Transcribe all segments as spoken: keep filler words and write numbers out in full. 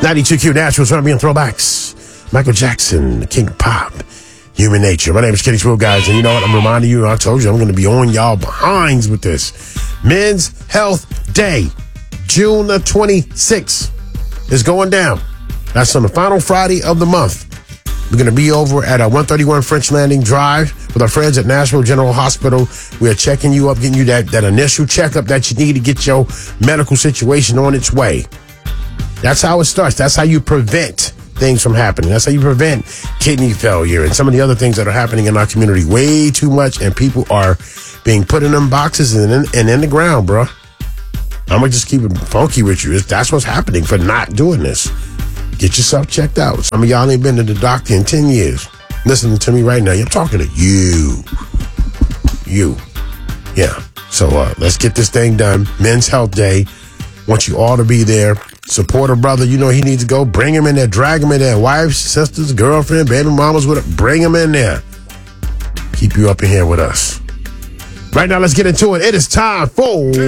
ninety-two Q Naturals, R and B and Throwbacks. Michael Jackson, the King of Pop, Human Nature. My name is Kenny Swoop, guys, and you know what? I'm reminding you, I told you, I'm going to be on y'all behinds with this. Men's Health Day, June the twenty-sixth, is going down. That's on the final Friday of the month. We're going to be over at our one thirty-one French Landing Drive with our friends at Nashville General Hospital. We are checking you up, getting you that, that initial checkup that you need to get your medical situation on its way. That's how it starts. That's how you prevent things from happening. That's how you prevent kidney failure and some of the other things that are happening in our community. Way too much, and people are being put in them boxes and in, and in the ground, bro. I'm going to just keep it funky with you. That's what's happening for not doing this. Get yourself checked out. Some of y'all ain't been to the doctor in ten years. Listening to me right now. I'm talking to you. You. Yeah. So uh, let's get this thing done. Men's Health Day. Want you all to be there. Support a brother. You know he needs to go. Bring him in there. Drag him in there. Wives, sisters, girlfriend, baby mamas with it. Bring him in there. Keep you up in here with us. Right now, let's get into it. It is time for... To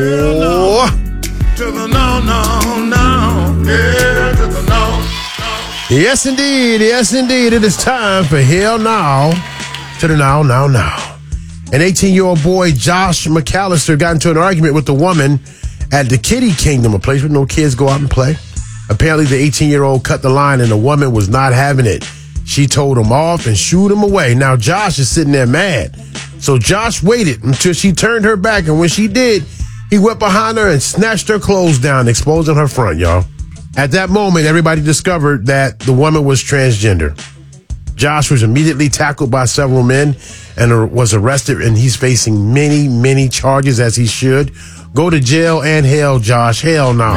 the no, no, no. Yeah, to the no, no. Yes, indeed. Yes, indeed. It is time for Hell No. To the no, no, no. An eighteen-year-old boy, Josh McAllister, got into an argument with a woman at the Kitty Kingdom, a place where no kids go out and play. Apparently, the eighteen-year-old cut the line, and the woman was not having it. She told him off and shooed him away. Now, Josh is sitting there mad. So Josh waited until she turned her back, and when she did, he went behind her and snatched her clothes down, exposing her front, y'all. At that moment, everybody discovered that the woman was transgender. Josh was immediately tackled by several men and was arrested, and he's facing many, many charges, as he should. Go to jail and hell, Josh. Hell no.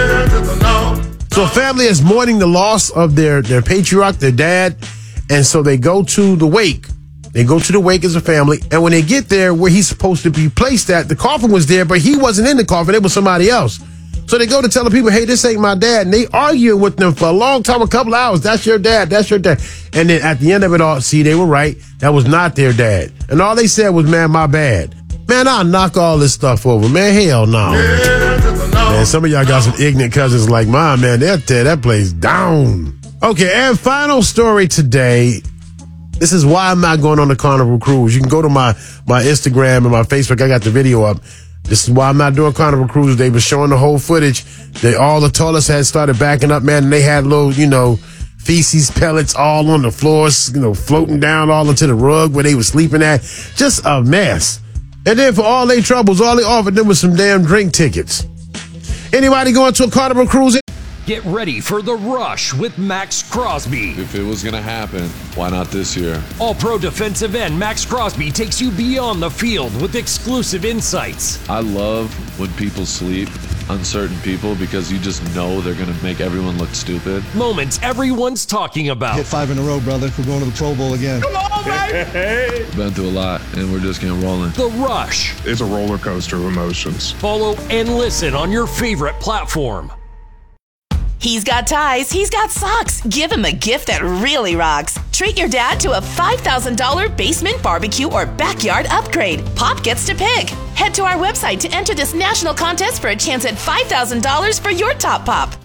So family is mourning the loss of their, their patriarch, their dad, and so they go to the wake. They go to the wake as a family, and when they get there where he's supposed to be placed at, the coffin was there, but he wasn't in the coffin. It was somebody else. So they go to tell the people, hey, this ain't my dad. And they argue with them for a long time, a couple hours. That's your dad. That's your dad. And then at the end of it all, see, they were right. That was not their dad. And all they said was, man, my bad. Man, I'll knock all this stuff over. Man, hell no. Man, some of y'all got some ignorant cousins like mine, man. They'll tear that place down. Okay, and final story today. This is why I'm not going on the Carnival Cruise. You can go to my, my Instagram and my Facebook. I got the video up. This is why I'm not doing Carnival Cruise. They were showing the whole footage. They, all the toilets had started backing up, man, and they had little, you know, feces pellets all on the floors, you know, floating down all into the rug where they were sleeping at. Just a mess. And then for all their troubles, all they offered them was some damn drink tickets. Anybody going to a Carnival Cruise? Get ready for The Rush with Max Crosby. If it was going to happen, why not this year? All-pro defensive end Max Crosby takes you beyond the field with exclusive insights. I love when people sleep, uncertain people, because you just know they're going to make everyone look stupid. Moments everyone's talking about. Hit five in a row, brother. We're going to the Pro Bowl again. Come on, baby! Been through a lot, and we're just getting rolling. The Rush. It's a roller coaster of emotions. Follow and listen on your favorite platform. He's got ties, he's got socks. Give him a gift that really rocks. Treat your dad to a five thousand dollars basement barbecue or backyard upgrade. Pop gets to pick. Head to our website to enter this national contest for a chance at five thousand dollars for your top pop.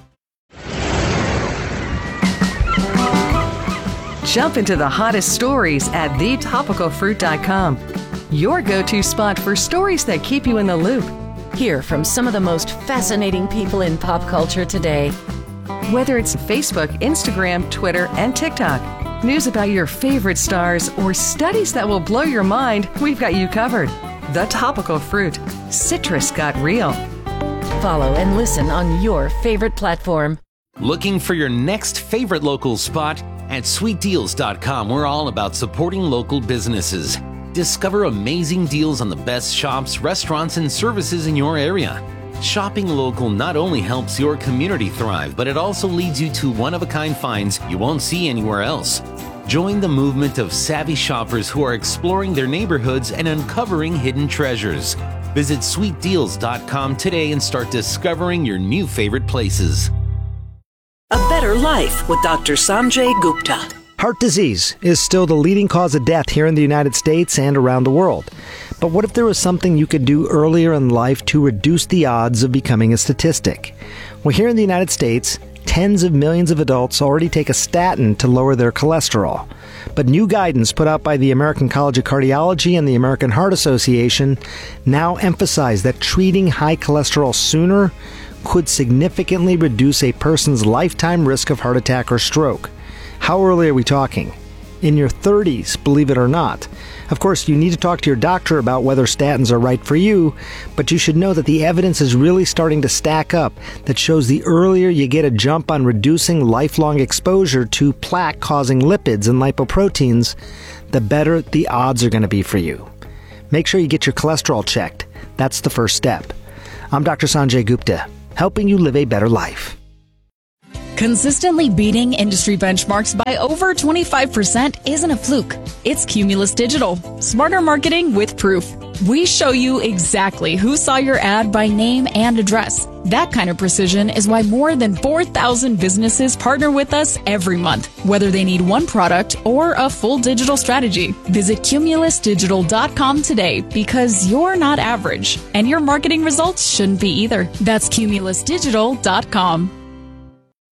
Jump into the hottest stories at the topical fruit dot com. Your go-to spot for stories that keep you in the loop. Hear from some of the most fascinating people in pop culture today. Whether it's Facebook, Instagram, Twitter, and TikTok, news about your favorite stars, or studies that will blow your mind, we've got you covered. The Topical Fruit. Citrus got real. Follow and listen on your favorite platform. Looking for your next favorite local spot? At sweet deals dot com, we're all about supporting local businesses. Discover amazing deals on the best shops, restaurants, and services in your area. Shopping local not only helps your community thrive, but it also leads you to one-of-a-kind finds you won't see anywhere else. Join the movement of savvy shoppers who are exploring their neighborhoods and uncovering hidden treasures. Visit sweet deals dot com today and start discovering your new favorite places. A Better Life with Doctor Sanjay Gupta. Heart disease is still the leading cause of death here in the United States and around the world. But what if there was something you could do earlier in life to reduce the odds of becoming a statistic? Well, here in the United States, tens of millions of adults already take a statin to lower their cholesterol. But new guidance put out by the American College of Cardiology and the American Heart Association now emphasize that treating high cholesterol sooner could significantly reduce a person's lifetime risk of heart attack or stroke. How early are we talking? In your thirties, believe it or not. Of course, you need to talk to your doctor about whether statins are right for you, but you should know that the evidence is really starting to stack up that shows the earlier you get a jump on reducing lifelong exposure to plaque-causing lipids and lipoproteins, the better the odds are going to be for you. Make sure you get your cholesterol checked. That's the first step. I'm Doctor Sanjay Gupta, helping you live a better life. Consistently beating industry benchmarks by over twenty-five percent isn't a fluke. It's Cumulus Digital. Smarter marketing with proof. We show you exactly who saw your ad by name and address. That kind of precision is why more than four thousand businesses partner with us every month, whether they need one product or a full digital strategy. Visit cumulus digital dot com today because you're not average, and your marketing results shouldn't be either. That's cumulus digital dot com.